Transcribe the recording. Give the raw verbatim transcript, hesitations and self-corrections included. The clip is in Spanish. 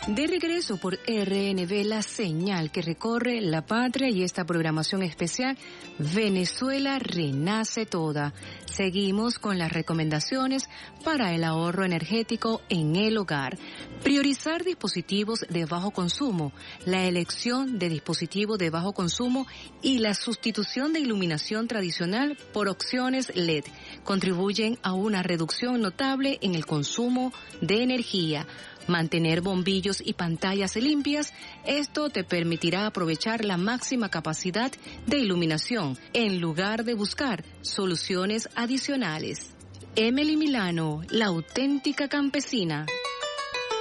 De regreso por R N V, la señal que recorre la patria, y esta programación especial, Venezuela renace toda. Seguimos con las recomendaciones para el ahorro energético en el hogar. Priorizar dispositivos de bajo consumo, la elección de dispositivos de bajo consumo y la sustitución de iluminación tradicional por opciones L E D contribuyen a una reducción notable en el consumo de energía. Mantener bombillos y pantallas limpias, esto te permitirá aprovechar la máxima capacidad de iluminación en lugar de buscar soluciones adicionales. Emily Milano, la auténtica campesina.